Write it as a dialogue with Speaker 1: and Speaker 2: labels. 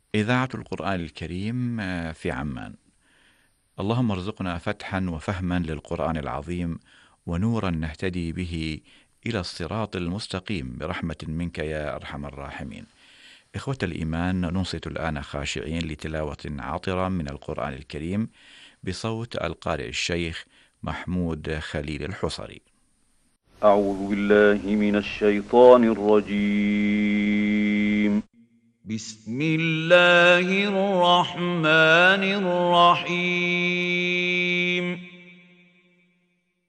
Speaker 1: إذاعة القرآن الكريم في عمان. اللهم ارزقنا فتحا وفهما للقرآن العظيم، ونورا نهتدي به إلى الصراط المستقيم برحمة منك يا أرحم الراحمين. إخوة الإيمان، ننصت الآن خاشعين لتلاوة عطرة من القرآن الكريم بصوت القارئ الشيخ محمود خليل الحصري.
Speaker 2: أعوذ بالله من الشيطان الرجيم. بسم الله الرحمن الرحيم.